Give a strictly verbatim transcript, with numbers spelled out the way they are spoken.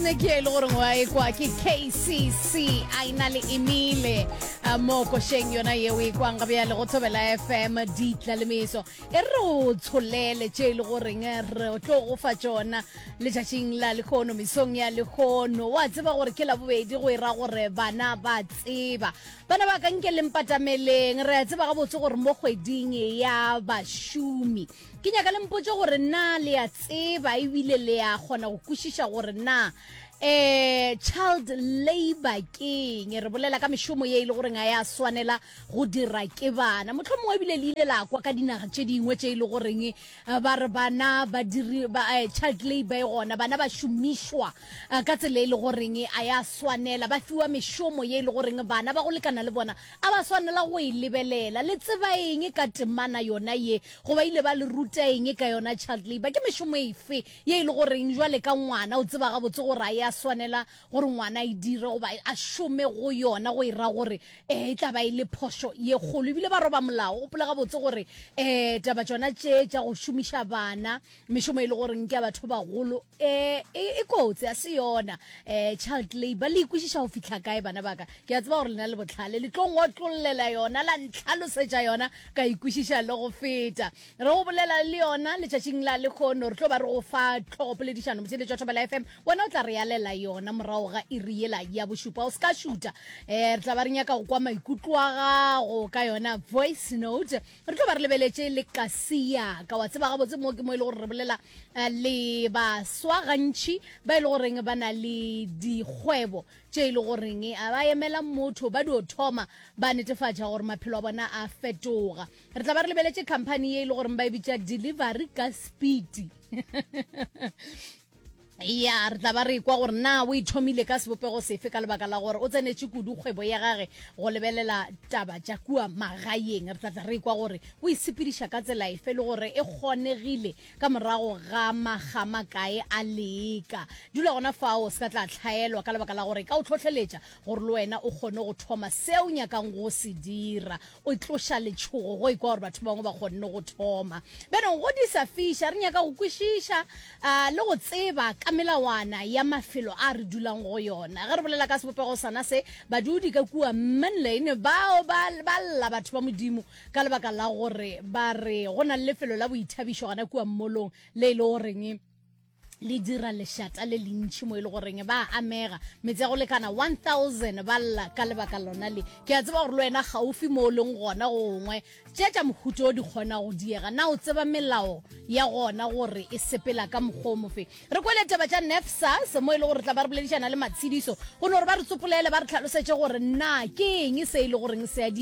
music ye lo gore wa e kwa ke K C C a ina le Emile mo ko sheng yona ye we kwa nga bya le go thobela F M ditla le meso e re o tsholele tse le gore re o tlo go fa tsona le tshing la le khono misong ya le khono wa tseba gore ke la bobedi go ira gore bana ba tseba bana ba ka nke le mpatameleng re tseba ga botse gore mo kgweding ya ba shumi ke nyaka le mpotse gore na le a tseba e bile le a gona go kushisha gore na eh child labor king re bolela ka meshomo ye ile gore nga ya swanela go dira ke bana motlhomo wa bile le ile la kwa ka dinaga tše dingwe tše ile goreng ba re bana ba diri ba child labor gona bana ba shumishwa ka tsela ile goreng a ya swanela ba fiwa meshomo ye ile goreng bana ba go lekana le bona a ba swanela go e lebelela le tseba eng ka temana yona ye go ba ile ba le ruta eng ka yona child labor ke meshomo efe ye ile goreng jwale ka ngwana o tseba ga botse gore ya swanela gore ngwana e dire go ba a shome go yona go ira gore eh tla ba ile phosho ye golo bile ba roba molao o pela ga botse gore eh taba tsona tše tša go shumisha bana meshomo ile gore nke batho ba golo eh e kotse a se yona eh child labor le ikwishisha go fitla kae bana baka ke a tseba gore lena le botlhale le tlong o tlollela yona la ntlhalosetša yona ka ikwishisha le go feta re go bolela le yona le tšatšing la le khono re tlo ba re go fa tlhopoledišano motse le tšwa Thobela F M wena o tla re ya la yona morago ga iriela ya boshupa o ska shuta eh re tla ba renya ka go kwa maikutlo a gago ka yona voice note re tlo ba re lebeletse le kasia ka wa tseba ga botse mo ke mo ile gore re bolela le ba swagantshi ba ile goreng ba na le dikgwebo tše ile goreng a ba emela motho ba dio thoma ba netefatša gore maphelo a bona a fetoga re tla ba re lebeletse company ye ile gore ba e bitša delivery ka speed ya re tla ba re kwa gore na o ithomile ka sebopego sefe ka lebaka la gore o tsenetse kudu kgwebo ya gage go lebelela taba tša kua magaeng re tla re kwa gore o isepediša ka tsela efe le gore e kgonegile ka morago ga magama kae a leka dula gona fao se ka tla tlhaelwa ka lebaka la gore ka o tlhotlheletša gore le wena o kgone go thoma seo nyakang go se dira o tloša letšhogo go ikwa gore batho bangwe ba kgonne go thoma beno go disa fiša re nyaka go kwešiša le go tseba ka melawana ya mafelo a re dulang go yona ga re bolela ka sebopego sana se badudi ka kua Manlane bao ba lla batho ba modimo ka lebaka la gore ba re gona le lefelo la boithabišo gana kua mmolong le ile goreng le dira lešata le lentši mo ile goreng ba amega metse go lekana one thousand ba lla ka lebaka lona le ke a tseba gore le wena gaufi mo leng gona gongwe tše tša mohuto o di kgona go diega na o tseba melao ya gona gore e sepela ka mokgwa o mofe re kwele taba tša NSFAS mo ile gore tla ba re boledišana le matshedišo go no gore ba re tsopolele ba re tlhalosetše gore na ke eng se ile goreng se